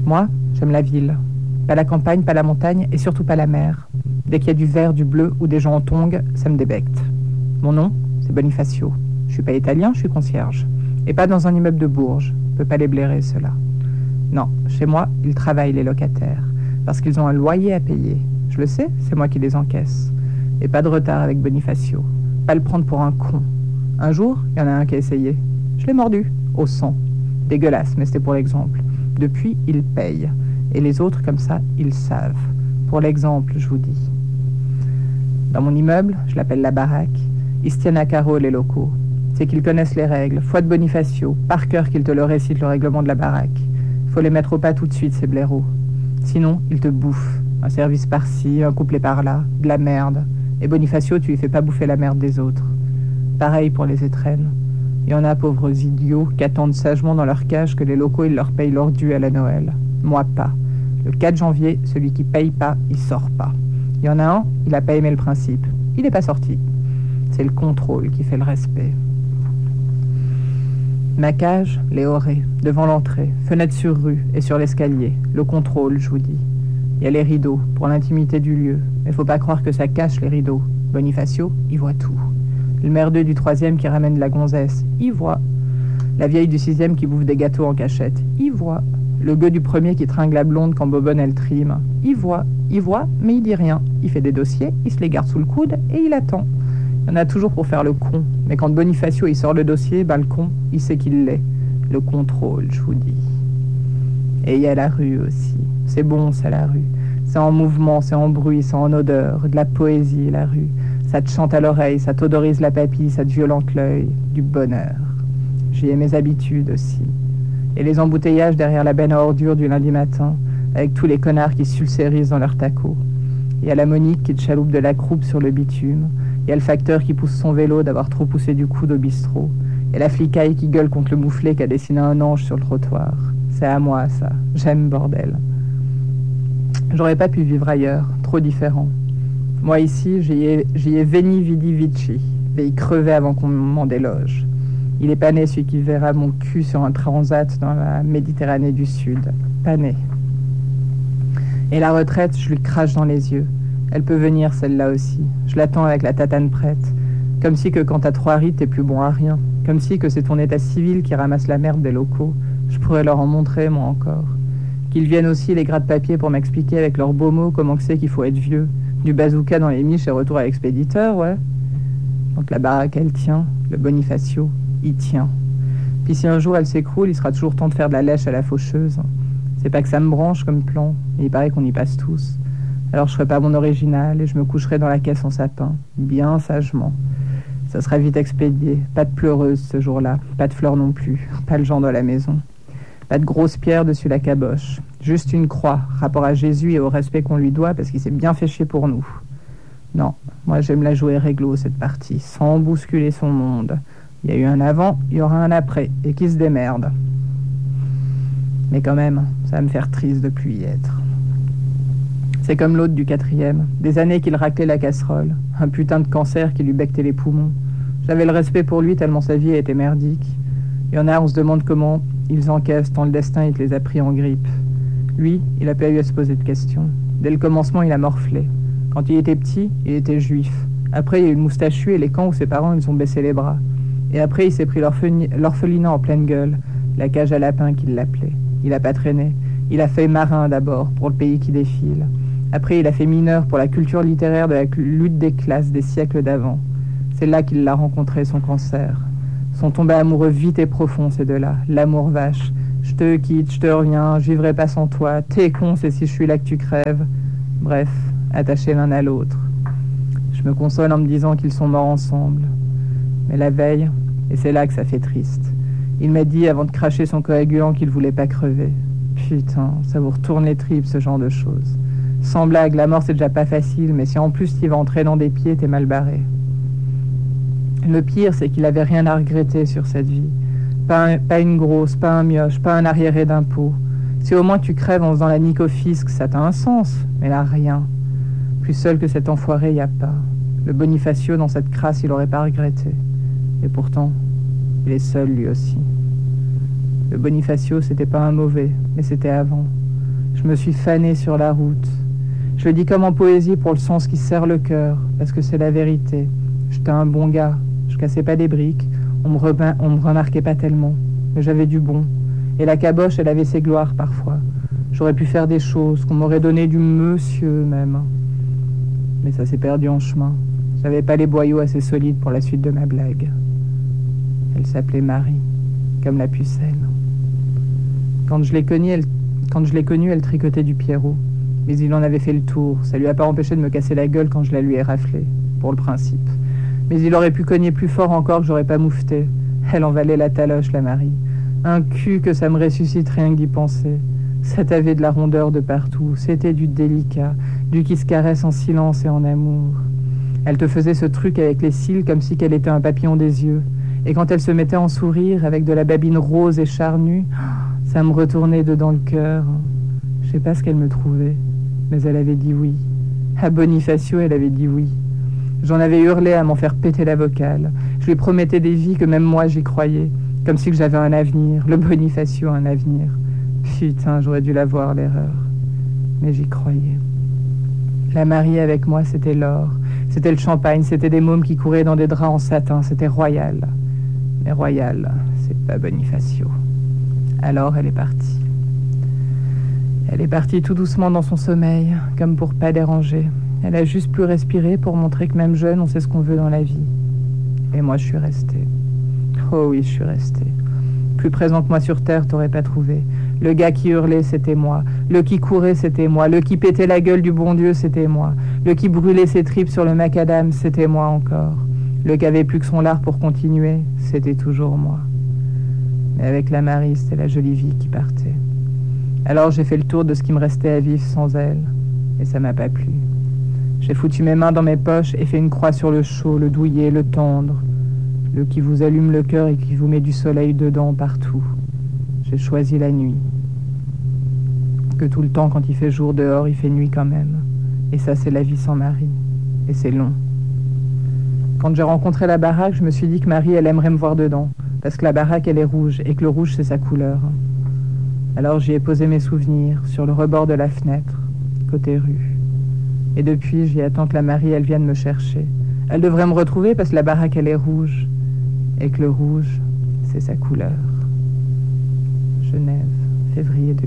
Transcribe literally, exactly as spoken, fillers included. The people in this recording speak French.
Moi, j'aime la ville. Pas la campagne, pas la montagne et surtout pas la mer. Dès qu'il y a du vert, du bleu ou des gens en tongs, ça me débecte. Mon nom, c'est Bonifacio. Je suis pas italien, je suis concierge. Et pas dans un immeuble de Bourges. Je peux pas les blairer, ceux-là. Non, chez moi, ils travaillent, les locataires. Parce qu'ils ont un loyer à payer. Je le sais, c'est moi qui les encaisse. Et pas de retard avec Bonifacio. Pas le prendre pour un con. Un jour, il y en a un qui a essayé. Je l'ai mordu, au sang. Dégueulasse, mais c'était pour l'exemple. Depuis, il paye. Et les autres, comme ça, ils savent. Pour l'exemple, je vous dis. Dans mon immeuble, je l'appelle la baraque, ils se tiennent à carreau, les locaux. C'est qu'ils connaissent les règles. Foi de Bonifacio, par cœur qu'ils te le récitent, le règlement de la baraque. Il faut les mettre au pas tout de suite, ces blaireaux. Sinon, ils te bouffent. Un service par-ci, un couplet par-là, de la merde. Et Bonifacio, tu lui fais pas bouffer la merde des autres. Pareil pour les étrennes. Il y en a, pauvres idiots, qui attendent sagement dans leur cage que les locaux, ils leur payent leur dû à la Noël. Moi, pas. Le quatre janvier, celui qui paye pas, il sort pas. Il y en a un, il a pas aimé le principe. Il n'est pas sorti. C'est le contrôle qui fait le respect. Ma cage, les orées, devant l'entrée, fenêtre sur rue et sur l'escalier. Le contrôle, je vous dis. Il y a les rideaux, pour l'intimité du lieu. Mais faut pas croire que ça cache les rideaux. Bonifacio, il voit tout. Le merdeux du troisième qui ramène de la gonzesse, il voit. La vieille du sixième qui bouffe des gâteaux en cachette, il voit. Le gueux du premier qui tringle la blonde quand Bobonne elle trime, il voit. Il voit, mais il dit rien. Il fait des dossiers, il se les garde sous le coude et il attend. Il y en a toujours pour faire le con. Mais quand Bonifacio il sort le dossier, ben le con, il sait qu'il l'est. Le contrôle, je vous dis. Et il y a la rue aussi. C'est bon, ça, la rue. C'est en mouvement, c'est en bruit, c'est en odeur. De la poésie, la rue. Ça te chante à l'oreille, ça t'odorise la papille, ça te violente l'œil. Du bonheur. J'y ai mes habitudes aussi. Et les embouteillages derrière la benne à ordures du lundi matin, avec tous les connards qui sulcérisent dans leur taco. Il y a la Monique qui te chaloupe de la croupe sur le bitume. Il y a le facteur qui pousse son vélo d'avoir trop poussé du coude au bistrot. Et la flicaille qui gueule contre le mouflet qui a dessiné un ange sur le trottoir. C'est à moi, ça. J'aime, bordel. J'aurais pas pu vivre ailleurs. Trop différent. Moi, ici, j'y ai, j'y ai veni vidi vici. Et il crevait avant qu'on m'en déloge. Il est pas né, celui qui verra mon cul sur un transat dans la Méditerranée du Sud. Pas né. Et la retraite, je lui crache dans les yeux. Elle peut venir, celle-là aussi. Je l'attends avec la tatane prête. Comme si que quand t'as trois rides, t'es plus bon à rien. Comme si que c'est ton état civil qui ramasse la merde des locaux. Je pourrais leur en montrer, moi encore. Qu'ils viennent aussi, les gras de papier, pour m'expliquer avec leurs beaux mots comment que c'est qu'il faut être vieux. Du bazooka dans les miches et retour à l'expéditeur, ouais. Donc la baraque, elle tient. Le Bonifacio, il tient. Puis si un jour elle s'écroule, il sera toujours temps de faire de la lèche à la faucheuse. C'est pas que ça me branche comme plan, mais il paraît qu'on y passe tous. Alors je ferai pas mon original et je me coucherai dans la caisse en sapin, bien sagement. Ça sera vite expédié. Pas de pleureuse ce jour-là, pas de fleurs non plus, pas le genre de la maison. Pas de grosses pierres dessus la caboche. Juste une croix, rapport à Jésus et au respect qu'on lui doit parce qu'il s'est bien fait chier pour nous. Non, moi j'aime la jouer réglo cette partie, sans bousculer son monde. Il y a eu un avant, il y aura un après, et qui se démerde. Mais quand même, ça va me faire triste de plus y être. C'est comme l'autre du quatrième, des années qu'il raclait la casserole, un putain de cancer qui lui bectait les poumons. J'avais le respect pour lui tellement sa vie était merdique. Il y en a, on se demande comment ils encaissent tant le destin il te les a pris en grippe. Lui, il a pas eu à se poser de questions. Dès le commencement, il a morflé. Quand il était petit, il était juif. Après, il y a eu le moustachu et les camps où ses parents, ils ont baissé les bras. Et après, il s'est pris l'orphelinat en pleine gueule, la cage à lapin qu'il l'appelait. Il a pas traîné. Il a fait marin d'abord, pour le pays qui défile. Après, il a fait mineur pour la culture littéraire de la lutte des classes des siècles d'avant. C'est là qu'il l'a rencontré, son cancer. Sont tombés amoureux vite et profond, ces deux-là. L'amour vache. Je te quitte, je te reviens, je vivrai pas sans toi. T'es con, c'est si je suis là que tu crèves. Bref, attachés l'un à l'autre. Je me console en me disant qu'ils sont morts ensemble. Mais la veille, et c'est là que ça fait triste, il m'a dit avant de cracher son coagulant qu'il voulait pas crever. Putain, ça vous retourne les tripes, ce genre de choses. Sans blague, la mort c'est déjà pas facile, mais si en plus t'y vas en traînant des pieds, t'es mal barré. Le pire, c'est qu'il avait rien à regretter sur cette vie. Pas, un, pas une grosse, pas un mioche, pas un arriéré d'impôts. Si au moins tu crèves en faisant la nique au fisc, ça t'a un sens, mais là rien. Plus seul que cet enfoiré, y a pas. Le Bonifacio, dans cette crasse, il aurait pas regretté. Et pourtant, il est seul lui aussi. Le Bonifacio, c'était pas un mauvais, mais c'était avant. Je me suis fanée sur la route. Je le dis comme en poésie pour le sens qui serre le cœur, parce que c'est la vérité. J'étais un bon gars, je cassais pas des briques, on me, rebain, on me remarquait pas tellement, mais j'avais du bon. Et la caboche, elle avait ses gloires parfois. J'aurais pu faire des choses, qu'on m'aurait donné du monsieur même. Mais ça s'est perdu en chemin. J'avais pas les boyaux assez solides pour la suite de ma blague. Elle s'appelait Marie, comme la pucelle. Quand je l'ai connue, elle, quand je l'ai connue, elle tricotait du Pierrot. Mais il en avait fait le tour. Ça lui a pas empêché de me casser la gueule quand je la lui ai raflée, pour le principe. Mais il aurait pu cogner plus fort encore que j'aurais pas moufté. Elle en valait la taloche, la Marie. Un cul que ça me ressuscite rien que d'y penser. Ça t'avait de la rondeur de partout. C'était du délicat, du qui se caresse en silence et en amour. Elle te faisait ce truc avec les cils comme si qu'elle était un papillon des yeux. Et quand elle se mettait en sourire avec de la babine rose et charnue, ça me retournait dedans le cœur. Je sais pas ce qu'elle me trouvait, mais elle avait dit oui. À Bonifacio, elle avait dit oui. J'en avais hurlé à m'en faire péter la vocale. Je lui promettais des vies que même moi j'y croyais, comme si que j'avais un avenir, le Bonifacio un avenir. Putain, j'aurais dû la voir l'erreur. Mais j'y croyais. La Marie avec moi, c'était l'or. C'était le champagne, c'était des mômes qui couraient dans des draps en satin, c'était royal. Mais royal, c'est pas Bonifacio. Alors elle est partie. Elle est partie tout doucement dans son sommeil, comme pour pas déranger. Elle a juste pu respirer pour montrer que même jeune, on sait ce qu'on veut dans la vie. Et moi, je suis restée. Oh oui, je suis restée. Plus présent que moi sur terre, t'aurais pas trouvé. Le gars qui hurlait, c'était moi. Le qui courait, c'était moi. Le qui pétait la gueule du bon Dieu, c'était moi. Le qui brûlait ses tripes sur le macadam, c'était moi encore. Le qui avait plus que son lard pour continuer, c'était toujours moi. Mais avec la Marie, c'était la jolie vie qui partait. Alors j'ai fait le tour de ce qui me restait à vivre sans elle. Et ça m'a pas plu. J'ai foutu mes mains dans mes poches et fait une croix sur le chaud, le douillet, le tendre. Le qui vous allume le cœur et qui vous met du soleil dedans partout. J'ai choisi la nuit. Que tout le temps, quand il fait jour dehors, il fait nuit quand même. Et ça, c'est la vie sans Marie. Et c'est long. Quand j'ai rencontré la baraque, je me suis dit que Marie, elle aimerait me voir dedans. Parce que la baraque, elle est rouge, et que le rouge, c'est sa couleur. Alors j'y ai posé mes souvenirs, sur le rebord de la fenêtre, côté rue. Et depuis, j'y attends que la Marie, elle vienne me chercher. Elle devrait me retrouver parce que la baraque, elle est rouge. Et que le rouge, c'est sa couleur. Genève, février deux mille.